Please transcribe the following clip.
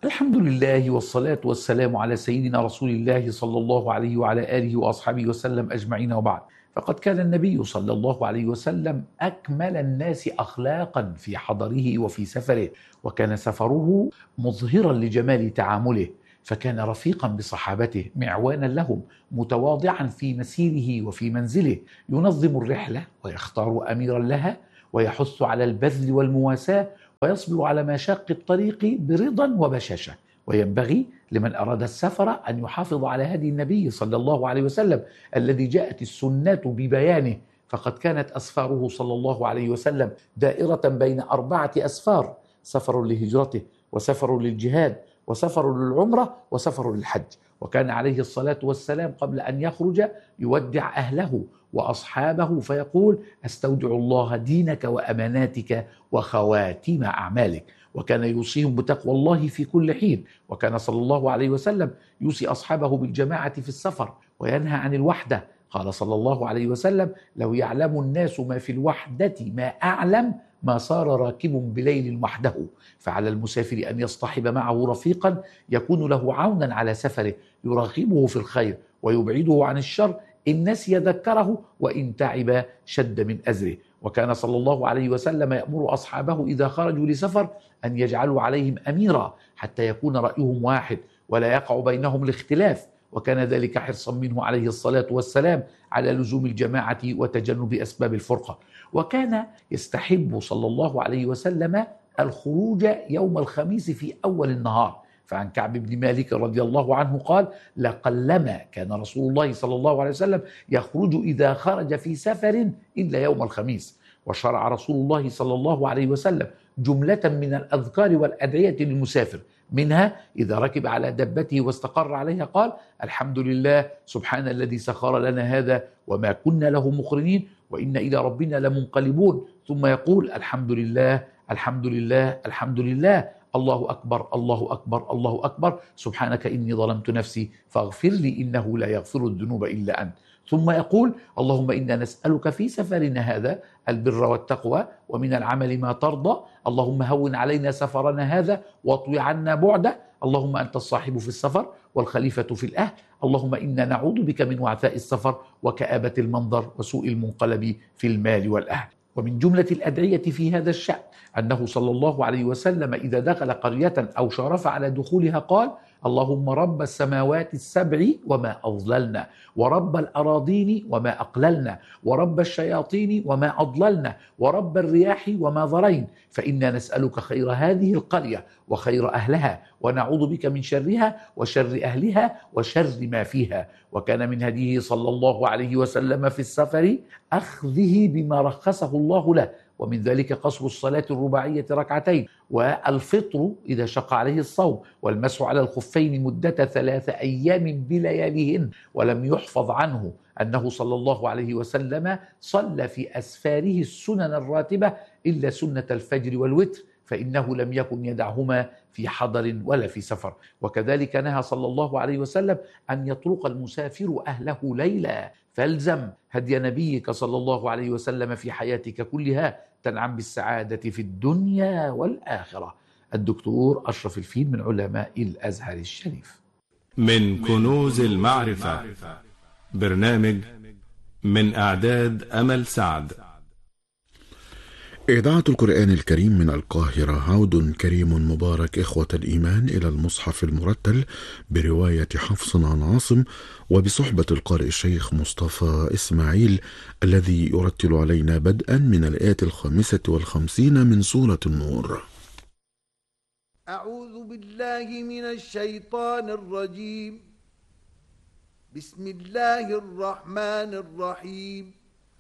الحمد لله والصلاة والسلام على سيدنا رسول الله صلى الله عليه وعلى آله وأصحابه وسلم أجمعين، وبعد. فقد كان النبي صلى الله عليه وسلم أكمل الناس أخلاقا في حضره وفي سفره، وكان سفره مظهرا لجمال تعامله، فكان رفيقا بصحابته معوانا لهم، متواضعا في مسيره وفي منزله، ينظم الرحلة ويختار أميرا لها، ويحث على البذل والمواساة، ويصبر على مشاق الطريق برضا وبشاشة. وينبغي لمن أراد السفر أن يحافظ على هدي النبي صلى الله عليه وسلم الذي جاءت السنة ببيانه، فقد كانت أسفاره صلى الله عليه وسلم دائرة بين 4 أسفار: سفر لهجرته، وسفر للجهاد، وسفر للعمرة، وسفر للحج. وكان عليه الصلاة والسلام قبل أن يخرج يودع أهله وأصحابه فيقول: أستودع الله دينك وأماناتك وخواتيم أعمالك. وكان يوصيهم بتقوى الله في كل حين. وكان صلى الله عليه وسلم يوصي أصحابه بالجماعة في السفر وينهى عن الوحدة. قال صلى الله عليه وسلم: لو يعلم الناس ما في الوحدة ما أعلم ما صار راكب بليل وحده. فعلى المسافر أن يصطحب معه رفيقا يكون له عونا على سفره، يرغبه في الخير ويبعده عن الشر، إن نسي ذكره وإن تعب شد من أزره. وكان صلى الله عليه وسلم يأمر أصحابه إذا خرجوا لسفر أن يجعلوا عليهم أميرا حتى يكون رأيهم واحد ولا يقع بينهم الاختلاف، وكان ذلك حرصا منه عليه الصلاة والسلام على لزوم الجماعة وتجنب أسباب الفرقة. وكان يستحب صلى الله عليه وسلم الخروج يوم الخميس في أول النهار. فعن كعب بن مالك رضي الله عنه قال: لقلما كان رسول الله صلى الله عليه وسلم يخرج إذا خرج في سفر إلا يوم الخميس. وشرع رسول الله صلى الله عليه وسلم جملة من الأذكار والأدعية للمسافر، منها إذا ركب على دبته واستقر عليها قال: الحمد لله سبحان الذي سخر لنا هذا وما كنا له مقرنين وإن إلى ربنا لمنقلبون. ثم يقول: الحمد لله الحمد لله الحمد لله، الله أكبر الله أكبر الله أكبر، سبحانك إني ظلمت نفسي فاغفر لي إنه لا يغفر الذنوب إلا أنت. ثم يقول: اللهم إنا نسألك في سفرنا هذا البر والتقوى ومن العمل ما ترضى، اللهم هون علينا سفرنا هذا واطوي عنا بعده، اللهم أنت الصاحب في السفر والخليفة في الأهل، اللهم إنا نعوذ بك من وعثاء السفر وكآبة المنظر وسوء المنقلب في المال والأهل. ومن جملة الأدعية في هذا الشأن أنه صلى الله عليه وسلم إذا دخل قرية أو شرف على دخولها قال: اللهم رب السماوات السبع وما أضللنا، ورب الأراضين وما أقللنا، ورب الشياطين وما أضللنا، ورب الرياح وما ذرين، فإنا نسألك خير هذه القرية وخير أهلها، ونعوذ بك من شرها وشر أهلها وشر ما فيها. وكان من هديه صلى الله عليه وسلم في السفر أخذه بما رخصه الله له، ومن ذلك قصر الصلاة الرباعية ركعتين، والفطر إذا شق عليه الصوم، والمسح على الخفين مدة 3 أيام بلياليهن. ولم يحفظ عنه أنه صلى الله عليه وسلم صلى في أسفاره السنن الراتبة إلا سنة الفجر والوتر، فإنه لم يكن يدعهما في حضر ولا في سفر. وكذلك نهى صلى الله عليه وسلم أن يطرق المسافر أهله ليلا، فالزم هدي نبيك صلى الله عليه وسلم في حياتك كلها تنعم بالسعادة في الدنيا والآخرة. الدكتور أشرف الفيل من علماء الأزهر الشريف. من كنوز المعرفة، برنامج من إعداد أمل سعد. إذاعة القرآن الكريم من القاهرة، عود كريم مبارك إخوة الإيمان إلى المصحف المرتل برواية حفص عن عاصم، وبصحبة القارئ الشيخ مصطفى إسماعيل الذي يرتل علينا بدءا من الآية 55 من سورة النور. أعوذ بالله من الشيطان الرجيم. بسم الله الرحمن الرحيم.